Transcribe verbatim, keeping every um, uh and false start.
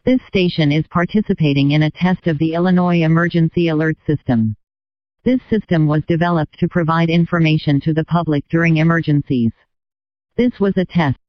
This station is participating in a test of the Illinois Emergency Alert System. This system was developed to provide information to the public during emergencies. This was a test.